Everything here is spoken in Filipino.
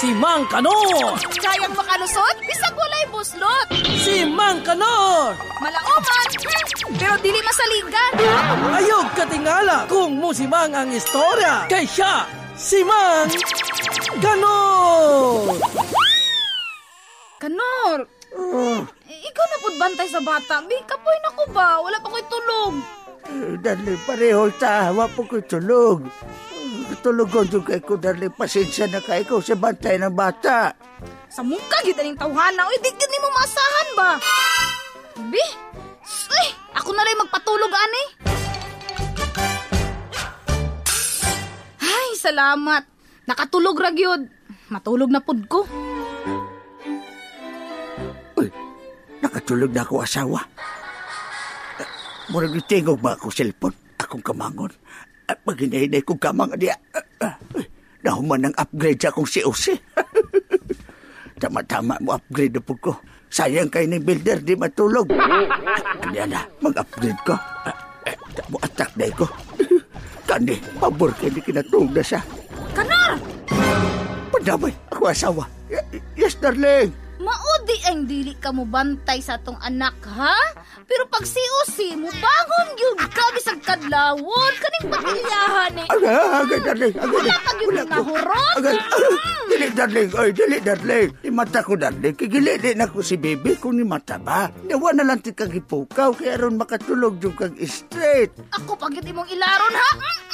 Si Mang Kanor! Kayang makalusot, bisag walay buslot. Si Mang Kanor! Malaoman, pero dili masaligan. Ayog katingala kung musimang ang istorya. Kay siya, si Mang Kanor! Kanor, ikaw na pud bantay sa bata. Bi, kapoy na ko ba? Wala pa ko'y tulog. Darling, pareho sa hawa po ko'y tulog. Tulugon yung kay ko, darling. Pasensya na kay ko sa bantay ng bata. Sa mukha, gid aning tawhana. Uy, di gid mo maasahan ba? Bi, uy, ako na rin magpatulog, ani. Ay, salamat. Nakatulog ra gyud. Matulog na pud ko. Uy, nakatulog na ako asawa. Murag itingog ba ako cellphone? Akong kamangon. At pag hinahinay kong kamang niya, nahuman ng upgrade sa akong COC. Tama-tama mo upgrade na po ko. Sayang kayo ng builder, di matulog. Kanya na, mag-upgrade ko. Mo attack na ko. Kani, pabor kayo di kinatulog na siya. Kanor! Padamay, ako asawa. Yes, darling. Maudi ang dili ka mo bantay sa tong anak, ha? Pero pag si mo bangon gyud ka bisag kadlawon kaning pamilyahan ni. Agad, darling. Wala ka gyud nahurot. Dili, darling. Oy, dili, darling. Ni mata ko, darling. Kigili din ako si baby kung ni mata ba. Nawa na lang ti kag ipukaw kaya ron makatulog yung kag straight. Ako pag imong ilaron, ha?